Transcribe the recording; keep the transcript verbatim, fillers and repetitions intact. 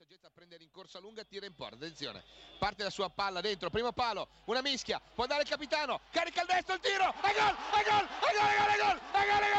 Getta a prendere in corsa lunga, tira in porta, attenzione, parte la sua palla dentro, primo palo, una mischia, può andare il capitano, carica il destro, il tiro, e gol, e gol, e gol, e gol, e gol, e gol, e gol!